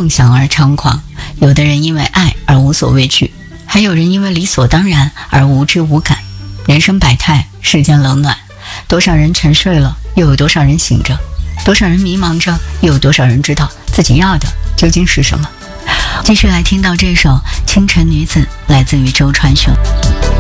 梦想而猖狂，有的人因为爱而无所畏惧，还有人因为理所当然而无知无感。人生百态，世间冷暖，多少人沉睡了，又有多少人醒着？多少人迷茫着，又有多少人知道自己要的究竟是什么？继续来听到这首《清晨女子》，来自于周传雄。